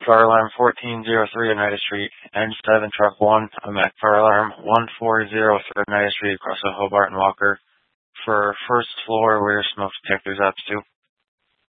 Fire alarm 1403 Oneida Street, N7 Truck 1. I'm at fire alarm 1403 Oneida Street across the Hobart and Walker for first floor where smoke detectors up to.